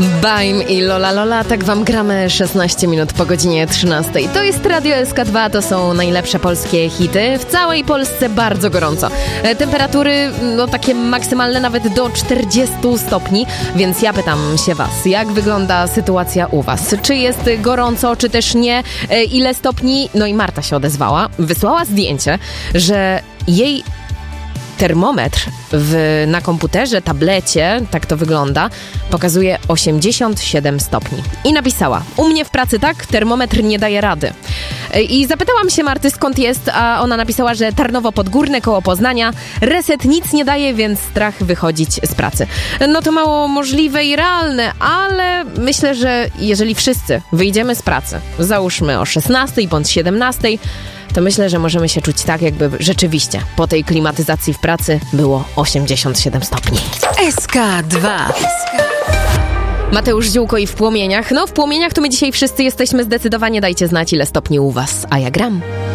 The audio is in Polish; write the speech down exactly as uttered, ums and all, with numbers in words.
Baim i Lola Lola, tak wam gramy szesnaście minut po godzinie trzynastej. To jest Radio S K dwa, to są najlepsze polskie hity. W całej Polsce bardzo gorąco. Temperatury, no takie maksymalne nawet do czterdziestu stopni, więc ja pytam się was, jak wygląda sytuacja u was? Czy jest gorąco, czy też nie? Ile stopni? No i Marta się odezwała, wysłała zdjęcie, że jej termometr w, na komputerze, tablecie, tak to wygląda, pokazuje osiemdziesiąt siedem stopni. I napisała, u mnie w pracy tak, termometr nie daje rady. I zapytałam się Marty, skąd jest, a ona napisała, że Tarnowo Podgórne koło Poznania, reset nic nie daje, więc strach wychodzić z pracy. No to mało możliwe i realne, ale myślę, że jeżeli wszyscy wyjdziemy z pracy, załóżmy o szesnastej bądź siedemnastej, to myślę, że możemy się czuć tak, jakby rzeczywiście po tej klimatyzacji w pracy było osiemdziesiąt siedem stopni. S K dwa. Mateusz Ziółko i w płomieniach. No w płomieniach to my dzisiaj wszyscy jesteśmy zdecydowanie. Dajcie znać, ile stopni u was, a ja gram.